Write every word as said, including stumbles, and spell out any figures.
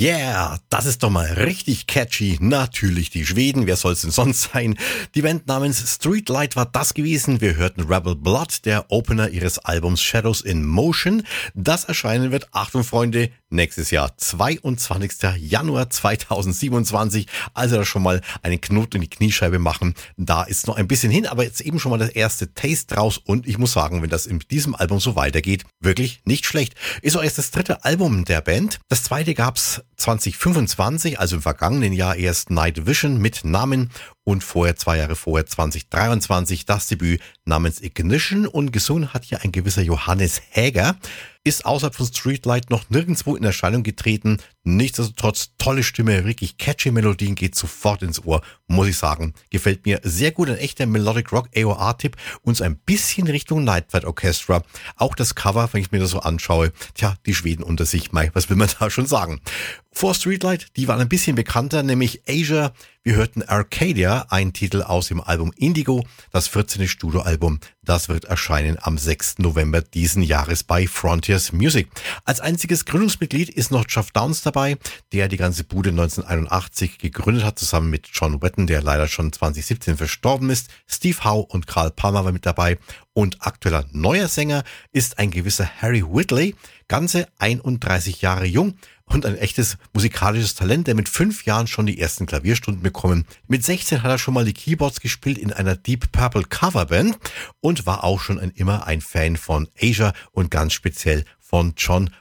Yeah, das ist doch mal richtig catchy. Natürlich die Schweden, wer soll's denn sonst sein? Die Band namens Streetlight war das gewesen. Wir hörten Rebel Blood, der Opener ihres Albums Shadows in Motion. Das erscheinen wird, Achtung Freunde, nächstes Jahr, zweiundzwanzigster Januar zweitausendsiebenundzwanzig. Also da schon mal einen Knoten in die Kniescheibe machen. Da ist noch ein bisschen hin, aber jetzt eben schon mal das erste Taste draus. Und ich muss sagen, wenn das in diesem Album so weitergeht, wirklich nicht schlecht. Ist auch erst das dritte Album der Band. Das zweite gab's zwanzig fünfundzwanzig, also im vergangenen Jahr erst Night Vision mit Namen und vorher, zwei Jahre vorher, zwanzig dreiundzwanzig, das Debüt namens Ignition, und gesungen hat hier ein gewisser Johannes Häger. Ist außerhalb von Streetlight noch nirgendwo in Erscheinung getreten. Nichtsdestotrotz tolle Stimme, wirklich catchy Melodien, geht sofort ins Ohr, muss ich sagen. Gefällt mir sehr gut, ein echter Melodic Rock A O R-Tipp und so ein bisschen Richtung Nightflight Orchestra. Auch das Cover, wenn ich mir das so anschaue, tja, die Schweden unter sich, mei, was will man da schon sagen? Vor Streetlight, die waren ein bisschen bekannter, nämlich Asia. Wir hörten Arcadia, ein Titel aus dem Album Indigo, das vierzehnte Studioalbum. Das wird erscheinen am sechsten November diesen Jahres bei Frontiers Music. Als einziges Gründungsmitglied ist noch Geoff Downes dabei, der die ganze Bude neunzehnhunderteinundachtzig gegründet hat, zusammen mit John Wetton, der leider schon zwanzig siebzehn verstorben ist. Steve Howe und Carl Palmer waren mit dabei. Und aktueller neuer Sänger ist ein gewisser Harry Whitley, ganze einunddreißig Jahre jung und ein echtes musikalisches Talent, der mit fünf Jahren schon die ersten Klavierstunden bekommen. Mit sechzehn hat er schon mal die Keyboards gespielt in einer Deep Purple Coverband und war auch schon ein, immer ein Fan von Asia und ganz speziell von John